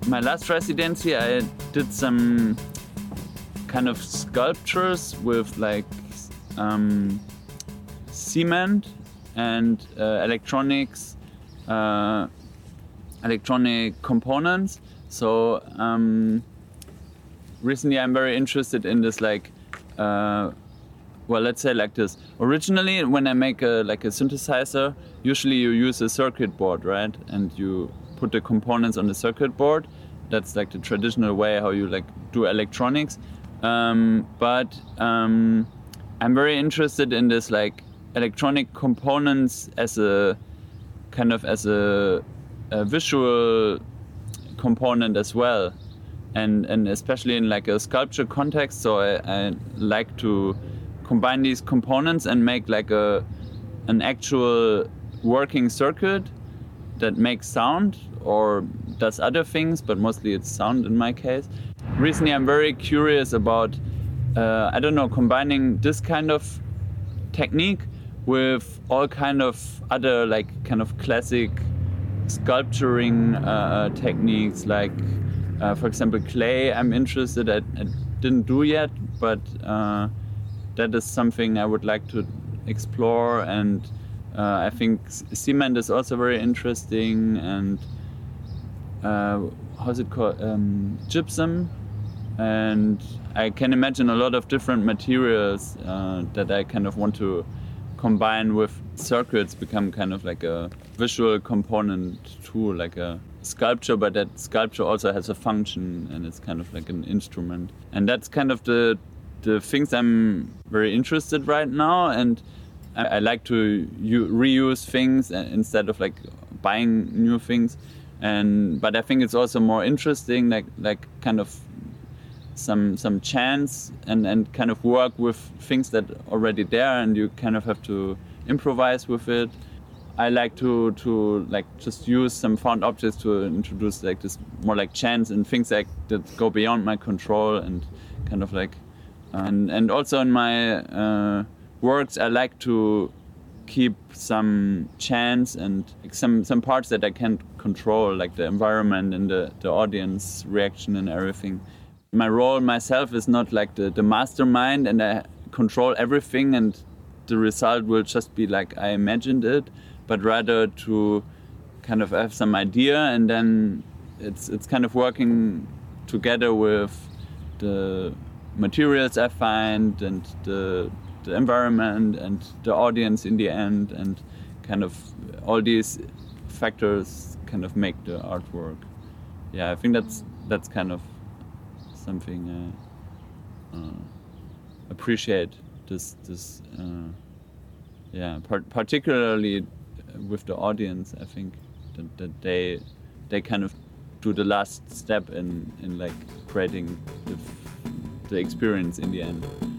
my last residency, I did some kind of sculptures with like cement and electronics, electronic components. So recently I'm very interested in this like, well, let's say like this. Originally, when I make a synthesizer, usually you use a circuit board, right? And you put the components on the circuit board. That's like the traditional way how you like do electronics. But I'm very interested in this like electronic components as a kind of as a visual component as well, and especially in like a sculpture context. So I like to combine these components and make like an actual working circuit that makes sound or does other things, but mostly it's sound in my case. Recently I'm very curious about I don't know, combining this kind of technique with all kind of other like kind of classic sculpturing techniques, like for example clay. I'm interested. I didn't do yet, but that is something I would like to explore. And I think cement is also very interesting. And how's it called? Gypsum. And I can imagine a lot of different materials that I kind of want to combine with circuits, become kind of like a visual component too, like a sculpture, but that sculpture also has a function and it's kind of like an instrument. And that's kind of the things I'm very interested right now. And I like to reuse things instead of like buying new things. But I think it's also more interesting, like kind of some chance and kind of work with things that are already there, and you kind of have to improvise with it. I like to like just use some found objects to introduce like this more like chance and things like that go beyond my control, and kind of like and also in my works I like to keep some chance and like some parts that I can't control, like the environment and the audience reaction and everything. My role myself is not like the mastermind and I control everything and the result will just be like I imagined it, but rather to kind of have some idea, and then it's kind of working together with the materials I find and the environment and the audience in the end, and kind of all these factors kind of make the artwork. Yeah, I think that's kind of something I appreciate this particularly with the audience. I think that they kind of do the last step in like creating the experience in the end.